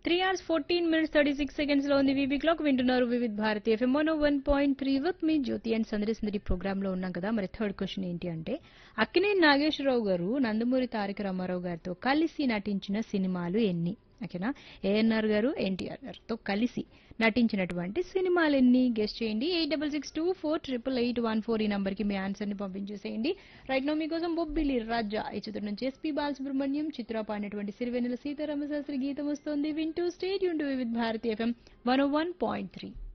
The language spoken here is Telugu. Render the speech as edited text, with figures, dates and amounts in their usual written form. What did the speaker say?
3 hours 14 minutes 36 seconds లో ఉంది వీబీ క్లాక్. వింటున్నారు Vividh Bharati FM 101.3 with me Jyothi and సందడి ప్రోగ్రామ్ లో ఉన్నాం కదా. మరి థర్డ్ క్వశ్చన్ ఏంటి అంటే, అక్కినేని నాగేశ్వరరావు గారు నందమూరి తారక రామారావు గారితో కలిసి నటించిన సినిమాలు ఎన్ని? ఓకేనా, ఏఎన్ఆర్ గారు ఎన్టీఆర్ గారితో కలిసి నటించినటువంటి సినిమాలు ఎన్ని గెస్ట్ చేయండి. 8662488814 ఈ నంబర్ కి మీ ఆన్సర్ ని పంపించేసేయండి. రైట్ నో మీకోసం బొబ్బిలి రాజా ఈ చిత్రం నుంచి ఎస్పీ బాలసుబ్రహ్మణ్యం చిత్ర పాడినటువంటి సిరివెన్నెల సీతారామ శాస్త్రి గీతం వస్తోంది. వింటూ state Yoon to with Bharati FM 101.3.